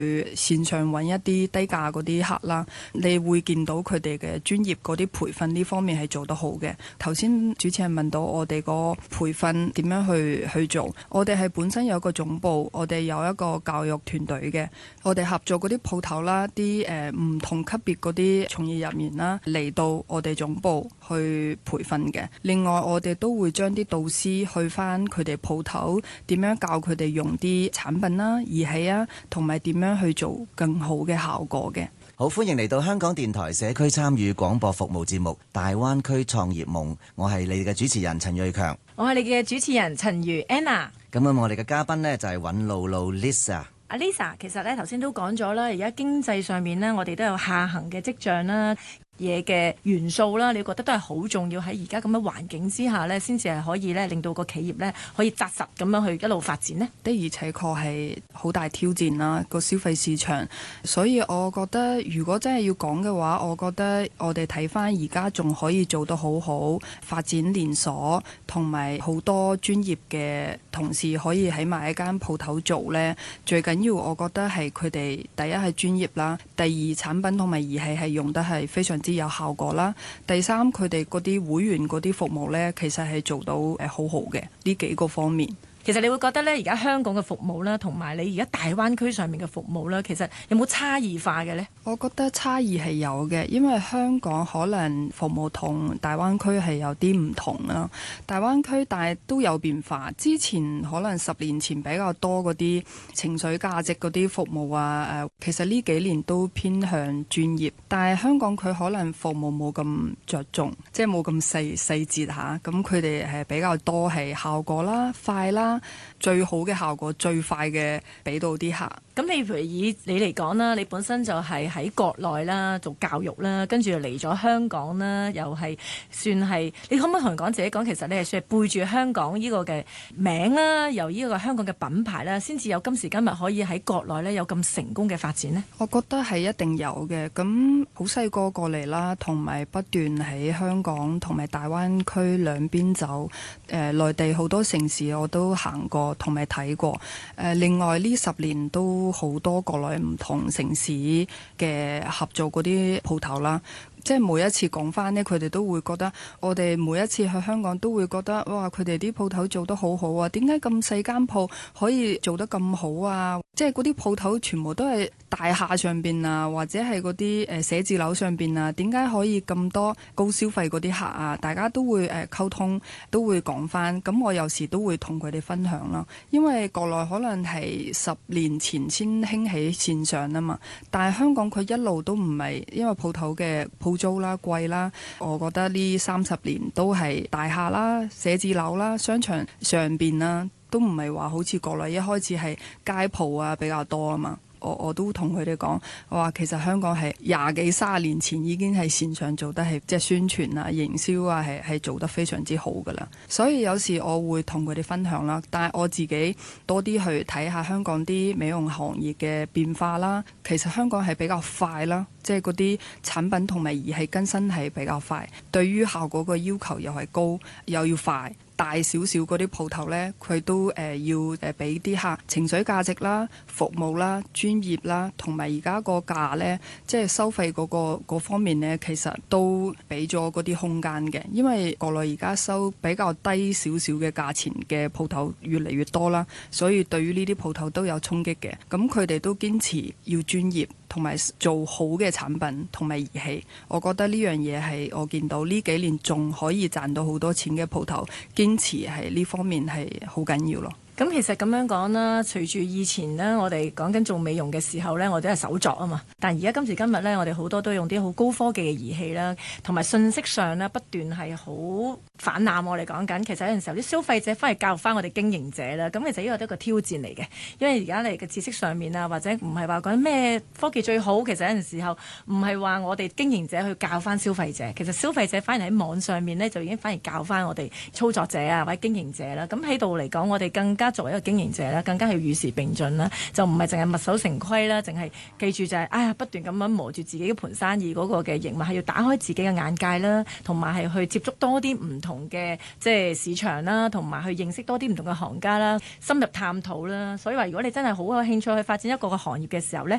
線上揾一啲低價嗰啲客啦，你會見到佢哋嘅專業嗰啲培訓呢方面係做得好嘅。頭先主持人問到我哋個培訓點樣去做，我哋係本身有一個總部，我哋有一個教育團隊嘅，我哋合作嗰啲鋪頭啦，啲唔同級別嗰啲從業人員啦嚟到我哋總部去培訓嘅。另外我哋都會將啲導師去翻佢哋鋪頭，點樣教佢哋用啲產品啦、儀器啊，同埋點樣去做更好嘅效果嘅。 好，歡迎嚟到香港電台社區參與廣播服務節目《大灣區創業夢》，我係你嘅主持人陳瑞強， 我係你嘅主持人陳如 Anna。 咁我哋嘅嘉賓呢，就係尹露露 Lisa。 阿 Lisa， 其實咧頭先都講咗啦，而家經濟上面呢，我哋都有下行嘅跡象啦。嘢嘅元素啦，你覺得都係好重要，喺而家咁嘅環境之下呢，先至係可以咧令到個企業呢可以紮實咁樣去一路發展呢。 的而且確係好大挑戰啦，個消費市場。所以我覺得如果真係要講嘅話，我覺得我哋睇翻而家仲可以做得好好，發展連鎖同埋好多專業嘅同事可以喺埋一間鋪頭做呢。最緊要我覺得係佢哋第一係專業啦，第二產品同埋儀器係用得係非常之有效果啦。第三，佢哋嗰啲會員嗰啲服務呢，其實係做到好好嘅呢幾個方面。 其實你會覺得呢，而家香港嘅服務啦，同埋你而家大灣區上面嘅服務啦，其實有冇差異化嘅呢？ 我覺得差異係有嘅，因為香港可能服務同大灣區係有啲唔同啦。大灣區但係都有變化，之前可能10年前比較多嗰啲情緒價值嗰啲服務啊，其實呢幾年都偏向專業，但係香港佢可能服務冇咁着重，即係冇咁細節嚇，咁佢哋係比較多係效果啦、快啦。最好嘅效果，最快嘅俾到啲客。 咁你譬如以你嚟講啦，你本身就係喺國內啦做教育啦，跟住嚟咗香港啦，又係算係，你可唔可以同人講自己講，其實你係算係背住香港呢個嘅名啦，由呢個香港嘅品牌啦，先至有今時今日可以喺國內呢有咁成功嘅發展呢？ 我覺得係一定有嘅。咁好細個過嚟啦，同埋不斷喺香港同埋大灣區兩邊走。內地好多城市我都行過同埋睇過。另外呢10年都好多國內唔同城市嘅合作嗰啲鋪頭啦。即係每一次講翻呢，佢哋都會覺得我哋每一次去香港都會覺得哇，佢哋啲鋪頭做得好好啊！點解咁細間鋪可以做得咁好啊？即係嗰啲鋪頭全部都係大廈上邊啊，或者係嗰啲寫字樓上邊啊，點解可以咁多高消費嗰啲客啊？大家都會溝通，都會講翻。咁我有時都會同佢哋分享啦，因為國內可能係10年前先興起線上啊嘛，但係香港佢一路都唔係，因為鋪頭嘅鋪租啦貴啦，我覺得呢30年都係大廈啦、寫字樓啦、商場上邊啦，都唔係話好似國內一開始係街鋪啊比較多啊嘛。我都同佢哋講，我話其實香港係20幾30年前已經係線上做得係即係宣傳啊、營銷啊係做得非常之好噶啦。所以有時我會同佢哋分享啦，但係我自己多啲去睇下香港啲美容行業嘅變化啦。其實香港係比較快啦，即係嗰啲產品同埋儀器更新係比較快，對於效果個要求又係高又要快。大少少嗰啲鋪頭呢，佢都要俾啲客情緒價值啦、服務啦、專業啦，同埋而家個價呢，即係收費嗰方面呢，其實都俾咗嗰啲空間嘅。因為國內而家收比較低少少嘅價錢嘅鋪頭越嚟越多啦，所以對於呢啲鋪頭都有衝擊嘅。咁佢哋都堅持要專業，同埋做好嘅產品同埋儀器。我覺得呢樣嘢係我見到呢幾年仲可以賺到好多錢嘅鋪頭，堅持係呢方面係好緊要咯。 咁其實咁樣講啦，隨住以前呢，我哋講緊做美容嘅時候呢，我哋係手作啊嘛。但而家今時今日呢，我哋好多都用啲好高科技嘅儀器啦，同埋信息上呢不斷係好泛濫。我哋講緊，其實有陣時候啲消費者翻嚟教育翻我哋經營者啦。咁其實呢個都係一個挑戰嚟嘅，因為而家你嘅知識上面啊，或者唔係話講咩科技最好，其實有陣時候唔係話我哋經營者去教翻消費者，其實消費者反而喺網上面呢，就已經反而教翻我哋操作者啊或者經營者啦。咁喺度嚟講，我哋更加作為一個經營者咧，更加係與時並進啦，就唔係淨係墨守成規啦，淨係記住就係不斷咁樣磨住自己嘅盤生意嗰個嘅營運，係要打開自己嘅眼界啦，同埋係去接觸多啲唔同嘅即係市場啦，同埋去認識多啲唔同嘅行家啦，深入探討啦。所以話如果你真係好有興趣去發展一個行業嘅時候呢，